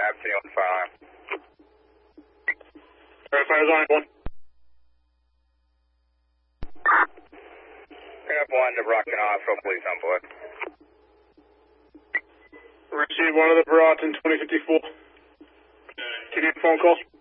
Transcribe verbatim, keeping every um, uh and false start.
five, ten on five. Alright, fire's on one. Pick up one to Brockton Hospital, police on board. Receive one of the Broughton twenty fifty-four. Can you get a phone call?